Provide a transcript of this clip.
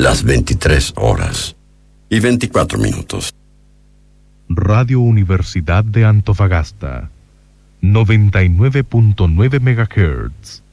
las 23 horas y 24 minutos. Radio Universidad de Antofagasta, 99.9 MHz.